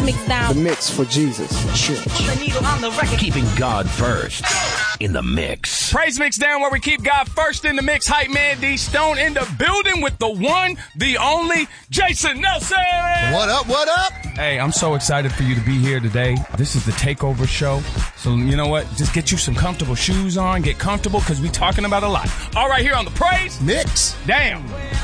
Mix Down. The mix for Jesus. Church. Keeping God first in the mix. Praise Mix Down, where we keep God first in the mix. Hype man D Stone in the building with the one, the only, Jason Nelson. What up, what up? Hey, I'm so excited for you to be here today. This is the Takeover Show. So, you know what? Just get you some comfortable shoes on. Get comfortable, because we talking about a lot. All right, here on the Praise Mix Down.